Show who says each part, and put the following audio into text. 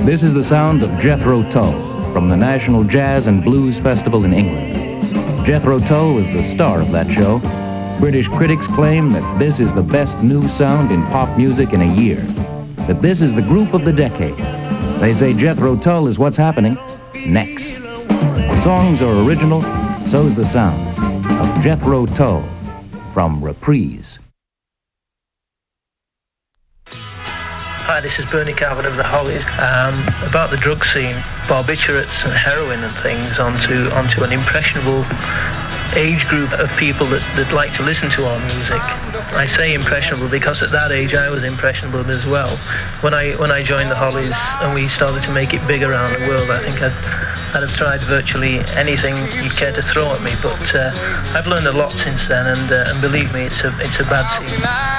Speaker 1: This is the sound of Jethro Tull from the National Jazz and Blues Festival in England. Jethro Tull is the star of that show. British critics claim that this is the best new sound in pop music in a year, that this is the group of the decade. They say Jethro Tull is what's happening next. The songs are original, so is the sound of Jethro Tull from Reprise.
Speaker 2: Hi, this is Bernie Calvert of the Hollies. About the drug scene, barbiturates and heroin and things onto an impressionable age group of people that like to listen to our music. I say impressionable because at that age I was impressionable as well. When I joined the Hollies and we started to make it big around the world, I think I'd have tried virtually anything you'd care to throw at me. But I've learned a lot since then, and believe me, it's a bad scene.